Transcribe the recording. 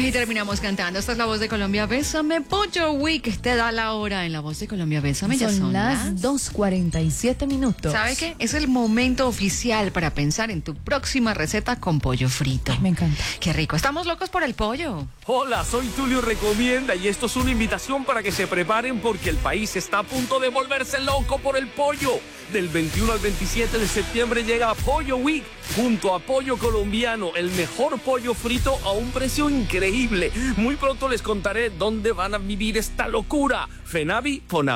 Y terminamos cantando. Esta es La Voz de Colombia. Bésame, Pollo Week. Te da la hora en La Voz de Colombia. Bésame. Ya Son las 2:47. ¿Sabe qué? Es el momento oficial para pensar en tu próxima receta con pollo frito. Ay, me encanta. Qué rico. Estamos locos por el pollo. Hola, soy Tulio Recomienda y esto es una invitación para que se preparen porque el país está a punto de volverse loco por el pollo. Del 21 al 27 de septiembre llega Pollo Week junto a Pollo Colombiano, el mejor pollo frito a un precio increíble. Muy pronto les contaré dónde van a vivir esta locura. FENAVI, FONAVI.